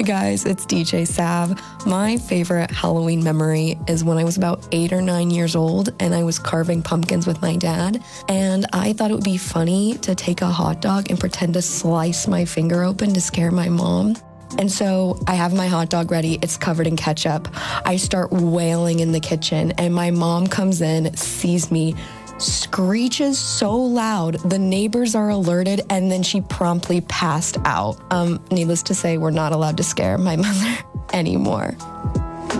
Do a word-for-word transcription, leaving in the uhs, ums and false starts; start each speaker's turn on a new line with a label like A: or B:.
A: guys, it's D J Sav. My favorite Halloween memory is when I was about eight or nine years old and I was carving pumpkins with my dad. And I thought it would be funny to take a hot dog and pretend to slice my finger open to scare my mom. And so I have my hot dog ready. It's covered in ketchup. I start wailing in the kitchen and my mom comes in, sees me, screeches so loud, the neighbors are alerted, and then she promptly passed out. Um, needless to say, we're not allowed to scare my mother anymore.